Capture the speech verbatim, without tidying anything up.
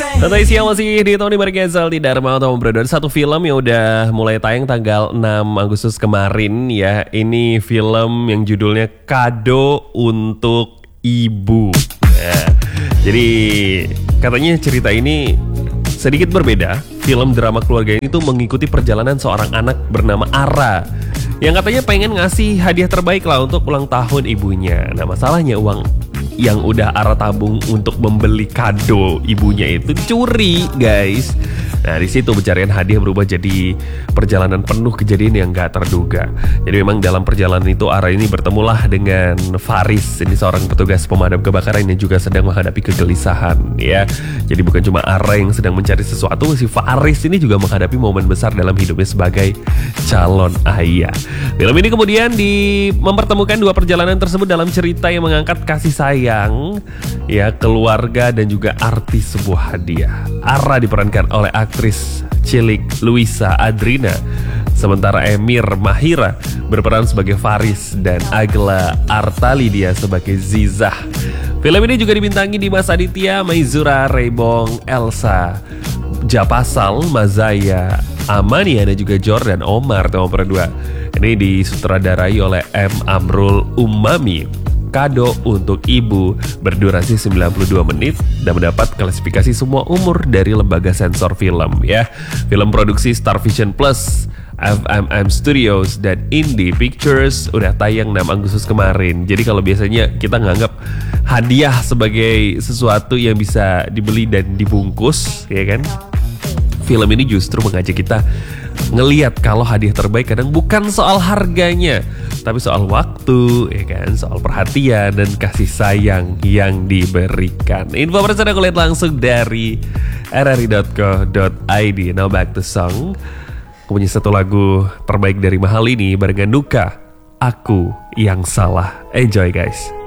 Santai siang masih ditemani bareng Gezal di Dharma Utama Brodor. Satu film yang udah mulai tayang tanggal enam Agustus kemarin ya. Ini film yang judulnya Kado Untuk Ibu. Nah, jadi katanya cerita ini sedikit berbeda. Film drama keluarga ini tuh mengikuti perjalanan seorang anak bernama Ara yang katanya pengen ngasih hadiah terbaik lah untuk ulang tahun ibunya. Nah masalahnya uang yang udah Ara tabung untuk membeli kado ibunya itu dicuri, guys. Nah di situ pencarian hadiah berubah jadi perjalanan penuh kejadian yang gak terduga. Jadi memang dalam perjalanan itu Ara ini bertemulah dengan Faris. Ini seorang petugas pemadam kebakaran yang juga sedang menghadapi kegelisahan ya. Jadi bukan cuma Ara yang sedang mencari sesuatu, si Faris ini juga menghadapi momen besar dalam hidupnya sebagai calon ayah. Film ini kemudian di mempertemukan dua perjalanan tersebut dalam cerita yang mengangkat kasih sayang ya, keluarga dan juga arti sebuah hadiah. Ara diperankan oleh aktris cilik Luisa Adrina, sementara Emir Mahira berperan sebagai Faris dan Agla Artalidia sebagai Zizah. Film ini juga dibintangi Dimas Aditya, Maizura, Rebong, Elsa, Japasal, Mazaya, Amania dan juga Jordan Omar tahun berdua. Ini disutradarai oleh M. Amrul Umami. Kado Untuk Ibu berdurasi sembilan puluh dua menit dan mendapat klasifikasi semua umur dari lembaga sensor film ya. Film produksi Star Vision Plus, F M M Studios dan Indie Pictures udah tayang enam Agustus kemarin. Jadi kalau biasanya kita nganggap hadiah sebagai sesuatu yang bisa dibeli dan dibungkus ya kan, film ini justru mengajak kita ngeliat kalau hadiah terbaik kadang bukan soal harganya, tapi soal waktu, ya kan, soal perhatian dan kasih sayang yang diberikan. Info persen aku lihat langsung dari r r i dot co dot i d. Now back to song. Aku punya satu lagu terbaik dari Mahal ini barengan Duka, Aku Yang Salah. Enjoy guys.